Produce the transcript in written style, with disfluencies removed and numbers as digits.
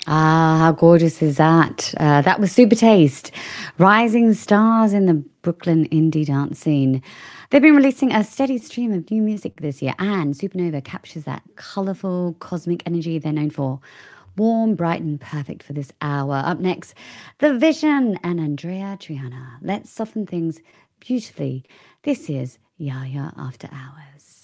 Ah, how gorgeous is that? That was Super Taste, rising stars in the Brooklyn indie dance scene. They've been releasing a steady stream of new music this year, and Supernova captures that colourful cosmic energy they're known for. Warm, bright, and perfect for this hour. Up next, The Vision and Andrea Triana. Let's soften things beautifully. This is Yaya After Hours.